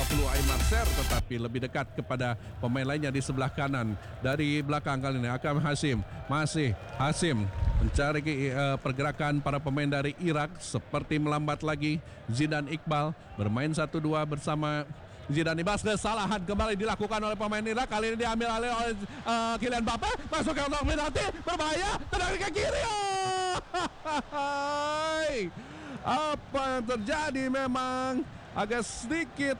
peluang Aimar Ser, tetapi lebih dekat kepada pemain lainnya di sebelah kanan. Dari belakang kali ini Akam Hasim, masih Hasim mencari pergerakan para pemain dari Irak, seperti melambat lagi. Zidan Iqbal bermain 1-2 bersama Zidane Ibas. Kesalahan kembali dilakukan oleh pemain Irak. Kali ini diambil alih oleh Kylian Mbappe. Masuk ke kotak penalti, berbahaya, tendang ke kiri. Apa yang terjadi, memang agak sedikit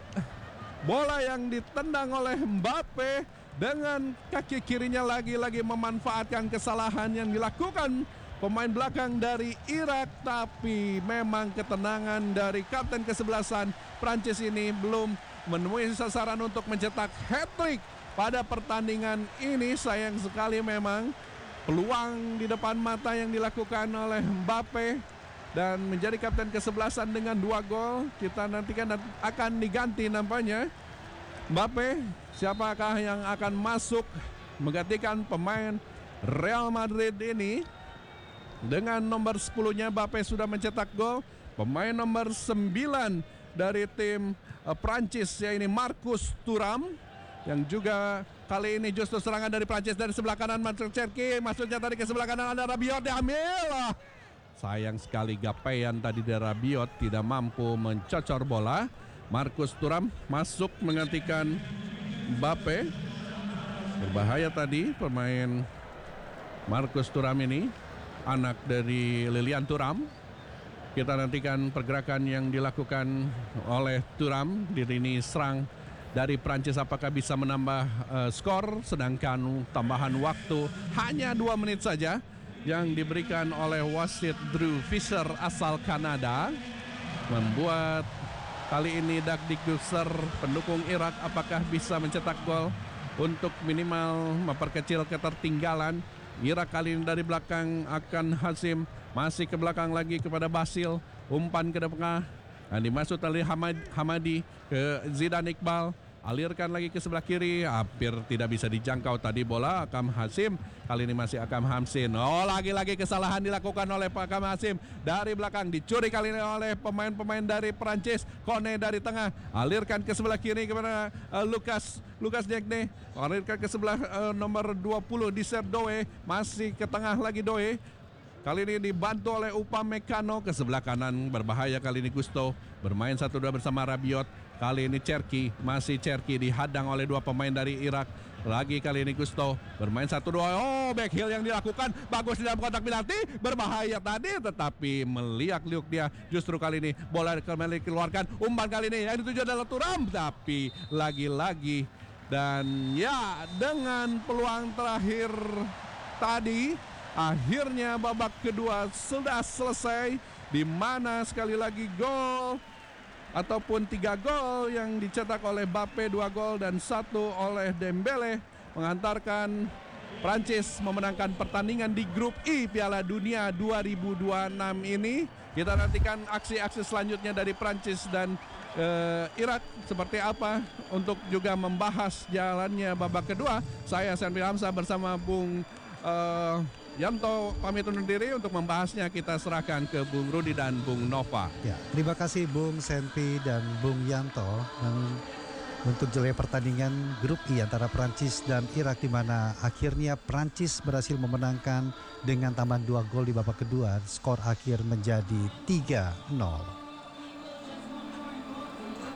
bola yang ditendang oleh Mbappe dengan kaki kirinya, lagi-lagi memanfaatkan kesalahan yang dilakukan pemain belakang dari Irak. Tapi memang ketenangan dari kapten kesebelasan Prancis ini belum menemui sasaran untuk mencetak hat-trick pada pertandingan ini. Sayang sekali memang peluang di depan mata yang dilakukan oleh Mbappe, dan menjadi kapten kesebelasan dengan 2 gol. Kita nantikan akan diganti nampaknya. Mbappe, siapakah yang akan masuk menggantikan pemain Real Madrid ini? Dengan nomor 10-nya Mbappe sudah mencetak gol. Pemain nomor 9 dari tim Prancis, yaitu Marcus Thuram, yang juga kali ini justru serangan dari Prancis dari sebelah kanan. Masuk Cherki, masuknya tadi ke sebelah kanan, ada Rabiot, diambil. Sayang sekali gapaian tadi dari Rabiot, tidak mampu mencocor bola. Marcus Thuram masuk menggantikan Mbappe. Berbahaya tadi pemain Marcus Thuram ini, anak dari Lilian Thuram. Kita nantikan pergerakan yang dilakukan oleh Thuram. Di lini serang dari Prancis, apakah bisa menambah skor, sedangkan tambahan waktu hanya 2 menit saja yang diberikan oleh wasit Drew Fisher asal Kanada, membuat kali ini Dagdikdukser pendukung Irak apakah bisa mencetak gol untuk minimal memperkecil ketertinggalan. Irak kali ini dari belakang akan Hasim, masih ke belakang lagi kepada Basil, umpan ke depan, dan dimasuk oleh Hamadi ke Zidan Iqbal, alirkan lagi ke sebelah kiri, hampir tidak bisa dijangkau tadi bola Akam Hasim. Kali ini masih Akam Hamsin. Lagi-lagi kesalahan dilakukan oleh Akam Hasim. Dari belakang dicuri kali ini oleh pemain-pemain dari Prancis. Kone dari tengah, alirkan ke sebelah kiri kepada Lucas Diagne, alirkan ke sebelah nomor 20 di Doe, masih ke tengah lagi Doe. Kali ini dibantu oleh Upamecano, ke sebelah kanan, berbahaya kali ini Gusto, bermain 1-2 bersama Rabiot. Kali ini Cherki, masih Cherki dihadang oleh 2 pemain dari Irak. Lagi kali ini Gusto, bermain 1-2. Back heel yang dilakukan bagus di dalam kotak penalti, berbahaya tadi, tetapi meliak-liuk dia. Justru kali ini bola kembali keluarkan, umpan kali ini yang dituju adalah Thuram, tapi lagi-lagi, dan ya, dengan peluang terakhir tadi, akhirnya babak kedua sudah selesai, di mana sekali lagi gol ataupun 3 gol yang dicetak oleh Mbappe, 2 gol dan 1 oleh Dembele, mengantarkan Prancis memenangkan pertandingan di grup I Piala Dunia 2026 ini. Kita nantikan aksi-aksi selanjutnya dari Prancis dan Irak seperti apa untuk juga membahas jalannya babak kedua. Saya Sanfi Hamzah bersama Bung Yanto pamit undur diri. Untuk membahasnya kita serahkan ke Bung Rudi dan Bung Nova. Ya, terima kasih Bung Senpi dan Bung Yanto. Dan untuk jelai pertandingan grup I antara Prancis dan Irak, di mana akhirnya Prancis berhasil memenangkan dengan tambahan 2 gol di babak kedua. Skor akhir menjadi 3-0.